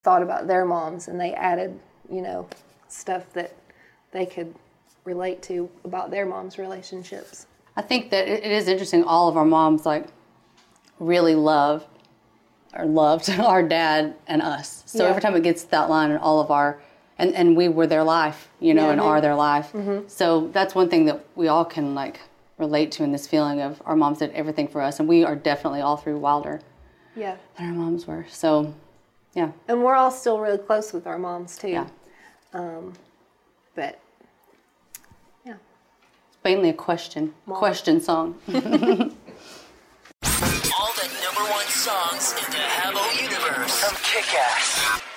thought about their moms, and they added, stuff that they could relate to about their moms' relationships. I think that it is interesting. All of our moms really loved our dad and us. So every time it gets to that line, and all of our and we were their life, and are their life. Mm-hmm. So that's one thing that we all can relate to in this feeling of our moms did everything for us, and we are definitely all through wilder. Yeah. Than our moms were. So, yeah. And we're all still really close with our moms too. Yeah. But yeah. It's mainly a question song. All the #1 songs in the Habbo universe from Kick-Ass.